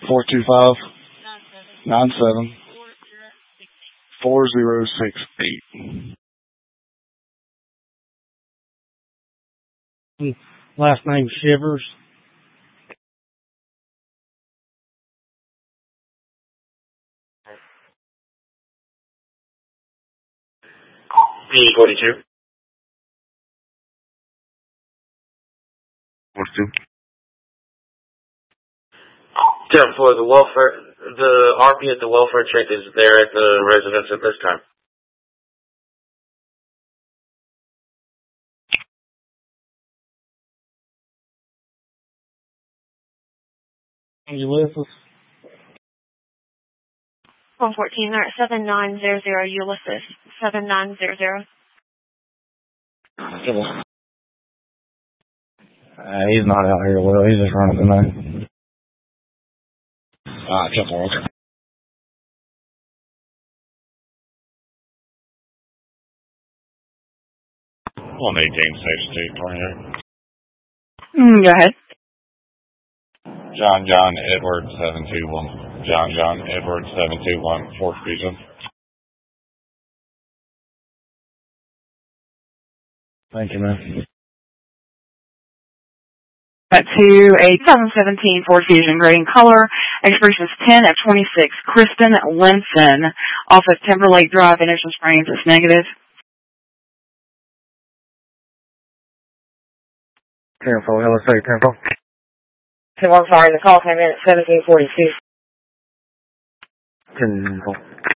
425-970-4068. Last name Shivers. P42. 10-4, the RP at the welfare check is there at the residence at this time. Ulysses. 114, they're at 7900 Ulysses. 7900. He's not out here, Will. He's just running the night. Okay. 118, Station 2, 28. Go ahead. John Edward 721. John Edward 721, Fourth Division. Thank you, man. To a 2017 Ford Fusion gray in color, expressions 10 at 26, Kristen Linson, off of Timberlake Drive, Anderson Springs. It's negative. 10-4, LSA 10-4. I'm sorry, the call came in at 1742. 10-4.